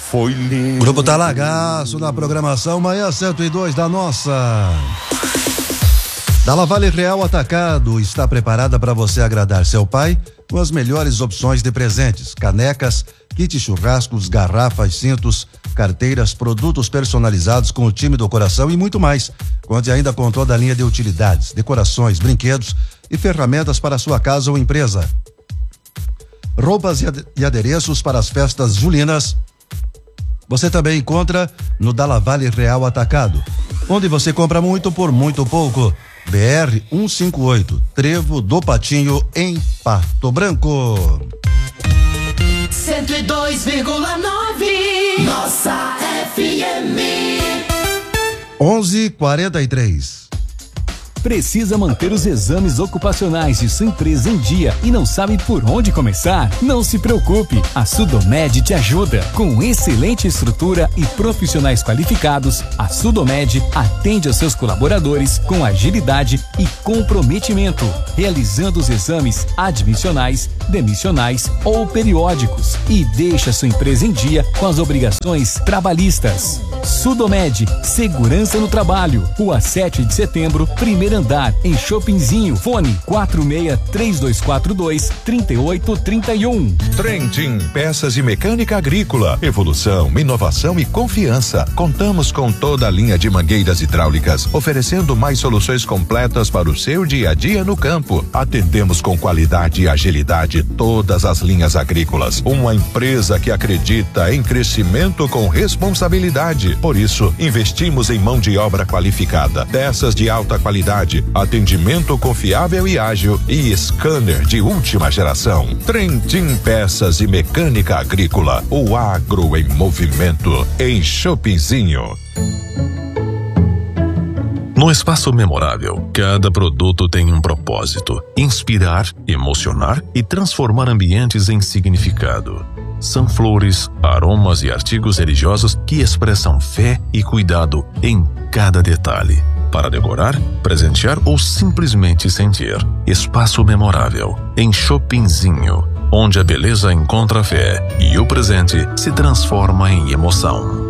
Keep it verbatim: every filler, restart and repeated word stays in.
foi lindo. Grupo Talagaço na programação, manhã cento e dois da nossa. Dalla Valle Real Atacado está preparada para você agradar seu pai com as melhores opções de presentes: canecas, kit churrascos, garrafas, cintos, carteiras, produtos personalizados com o time do coração e muito mais. Conte ainda com toda a linha de utilidades, decorações, brinquedos e ferramentas para sua casa ou empresa. Roupas e adereços para as festas julinas você também encontra no Dalla Valle Real Atacado, onde você compra muito por muito pouco. B R cento e cinquenta e oito, Trevo do Patinho, em Pato Branco. cento e dois vírgula nove, nossa F M. onze e quarenta e três. Precisa manter os exames ocupacionais de sua empresa em dia e não sabe por onde começar? Não se preocupe, a Sudomed te ajuda. Com excelente estrutura e profissionais qualificados, a Sudomed atende aos seus colaboradores com agilidade e comprometimento, realizando os exames admissionais, demissionais ou periódicos e deixa sua empresa em dia com as obrigações trabalhistas. Sudomed, segurança no trabalho. Rua sete de setembro, primeiro andar, em Chopinzinho. Fone quatro seis três dois quatro dois, três oito três um. Trentin, peças e mecânica agrícola. Evolução, inovação e confiança. Contamos com toda a linha de mangueiras hidráulicas, oferecendo mais soluções completas para o seu dia a dia no campo. Atendemos com qualidade e agilidade todas as linhas agrícolas. Uma empresa que acredita em crescimento com responsabilidade. Por isso, investimos em mão de obra qualificada, peças de alta qualidade, atendimento confiável e ágil e scanner de última geração. Trentin Peças e Mecânica Agrícola, o agro em movimento, em Chopinzinho. No Espaço Memorável, cada produto tem um propósito: inspirar, emocionar e transformar ambientes em significado. São flores, aromas e artigos religiosos que expressam fé e cuidado em cada detalhe. Para decorar, presentear ou simplesmente sentir. Espaço Memorável, em Chopinzinho, onde a beleza encontra fé e o presente se transforma em emoção.